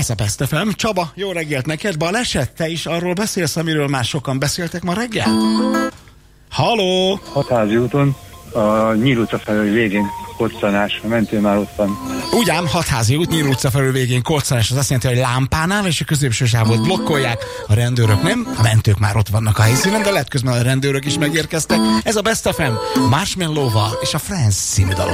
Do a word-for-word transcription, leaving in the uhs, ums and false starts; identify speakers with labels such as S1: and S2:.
S1: Ez a Best ef em. Csaba, jó reggelt neked. Baleset, te is arról beszélsz, amiről már sokan beszéltek ma reggel? Halló!
S2: Hatházi úton, a Nyíl utca felől végén koccanás, a mentő már ott van.
S1: Úgy ám, Hatházi út, Nyíl utca felül végén koccanás, az azt jelenti, hogy lámpánál és a középső sávot blokkolják, a rendőrök nem, a mentők már ott vannak a helyszínen, de lehet közben a rendőrök is megérkeztek. Ez a Best ef em, Marshmallow-val és a Friends című dalon.